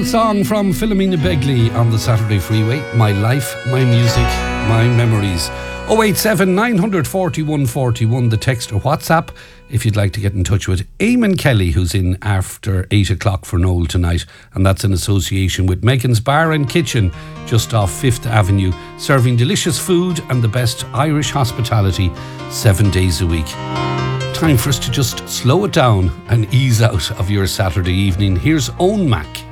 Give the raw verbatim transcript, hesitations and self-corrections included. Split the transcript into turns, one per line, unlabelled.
song from Philomena Begley on the Saturday Freeway. My life, my music, my memories. oh eight seven, nine four one, four one, the text or WhatsApp if you'd like to get in touch with Eamon Kelly, who's in after eight o'clock for Noel tonight, and that's in association with Megan's Bar and Kitchen just off fifth Avenue, serving delicious food and the best Irish hospitality seven days a week. Time for us to just slow it down and ease out of your Saturday evening. Here's Owen Mac.